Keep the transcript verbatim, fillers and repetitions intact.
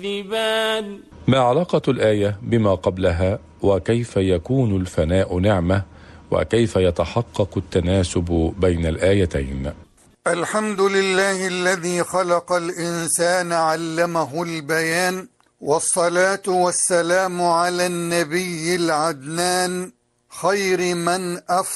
ما علاقة الآية بما قبلها، وكيف يكون الفناء نعمة، وكيف يتحقق التناسب بين الآيتين؟ الحمد لله الذي خلق الإنسان علمه البيان، والصلاة والسلام على النبي العدنان خير من أفضل